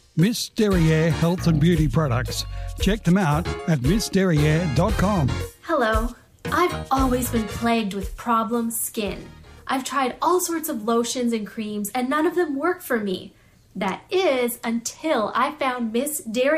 Miss Derriere Health and Beauty Products. Check them out at missderriere.com. Hello. I've always been plagued with problem skin. I've tried all sorts of lotions and creams, and none of them work for me. That is until I found Miss Derriere